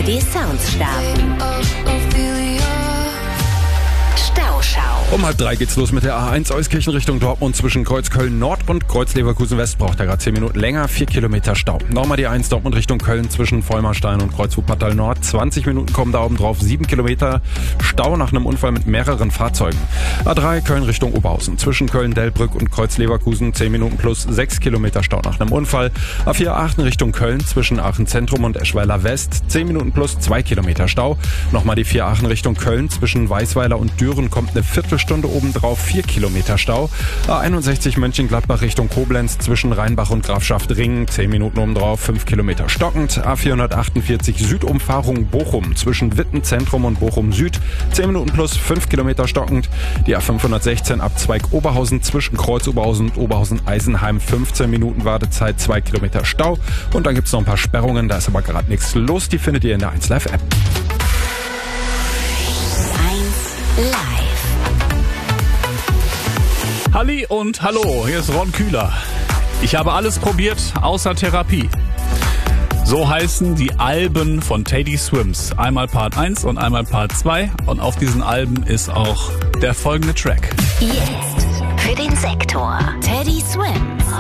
Die Sounds starten. Stauschau. Um 2:30 geht's los mit der A1 Euskirchen Richtung Dortmund zwischen Kreuzköln Nord und Kreuz-Leverkusen West. Braucht er gerade 10 Minuten länger, 4 Kilometer Stau. Nochmal die A1 Dortmund Richtung Köln zwischen Vollmarstein und Kreuz-Wuppertal Nord. 20 Minuten kommen da oben drauf, 7 Kilometer Stau nach einem Unfall mit mehreren Fahrzeugen. A3 Köln Richtung Oberhausen zwischen Köln-Delbrück und Kreuz-Leverkusen 10 Minuten plus 6 Kilometer Stau nach einem Unfall. A4 Aachen Richtung Köln zwischen Aachen Zentrum und Eschweiler West 10 Minuten plus 2 Kilometer Stau. Nochmal die 4 Aachen Richtung Köln zwischen Weißweiler und Düren kommt eine Viertelstunde obendrauf, 4 Kilometer Stau. A61 Mönchengladbach Richtung Koblenz zwischen Rheinbach und Grafschaft-Ringen 10 Minuten obendrauf, 5 Kilometer stockend. A448 Südumfahrung Bochum zwischen Witten Zentrum und Bochum Süd 10 Minuten plus 5 Kilometer stockend. Die A516 Abzweig Oberhausen zwischen Kreuz Oberhausen und Oberhausen-Eisenheim 15 Minuten Wartezeit, 2 Kilometer Stau. Und dann gibt's noch ein paar Sperrungen, da ist aber gerade nichts los. Die findet ihr in der 1 Live App. 1 Live. Halli und hallo, hier ist Ron Kühler. Ich habe alles probiert, außer Therapie. So heißen die Alben von Teddy Swims. Einmal Part 1 und einmal Part 2. Und auf diesen Alben ist auch der folgende Track. Jetzt für den Sektor Teddy Swims.